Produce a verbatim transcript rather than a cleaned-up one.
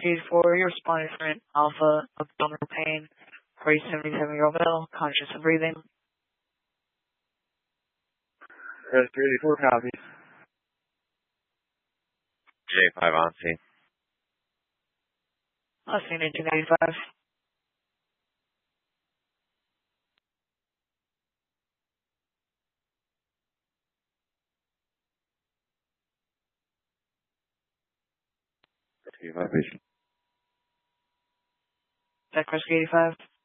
eighty-four, you're responding for an alpha abdominal pain for a seventy-seven-year-old male, conscious of breathing. Rescue eighty-four, copy. J five on scene. Last seen eighteen eighty-five. Two five vision. Tech Rescue eighty-five.